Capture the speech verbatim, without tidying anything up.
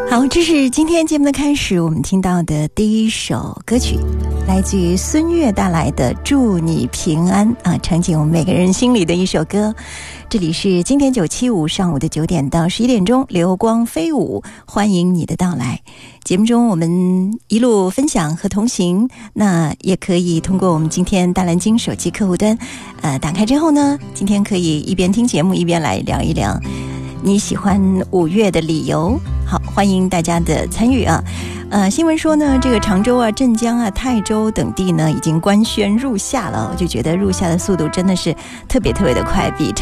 好，这是今天节目的开始，我们听到的第一首歌曲来自于孙悦带来的祝你平安啊，唱进我们每个人心里的一首歌。这里是今天九七五上午的九点到十一点钟，流光飞舞，欢迎你的到来。节目中我们一路分享和同行，那也可以通过我们今天大蓝鲸手机客户端呃，打开之后呢，今天可以一边听节目一边来聊一聊你喜欢五月的理由。好，欢迎大家的参与啊。呃，新闻说呢，这个常州啊、镇江啊、泰州等地呢已经官宣入夏了，我就觉得入夏的速度真的是特别特别的快，比